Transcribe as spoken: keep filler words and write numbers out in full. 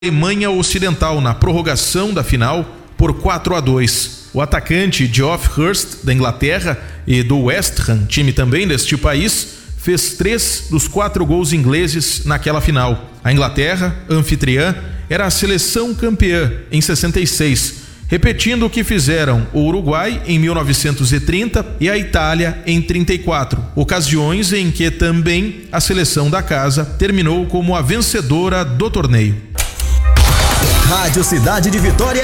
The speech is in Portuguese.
Alemanha Ocidental na prorrogação da final por quatro a dois. O atacante Geoff Hurst, da Inglaterra, e do West Ham, time também deste país, fez três dos quatro gols ingleses naquela final. A Inglaterra, anfitriã, era a seleção campeã em sessenta e seis, repetindo o que fizeram o Uruguai em mil novecentos e trinta e a Itália em trinta e quatro, ocasiões em que também a seleção da casa terminou como a vencedora do torneio. Rádio Cidade de Vitória.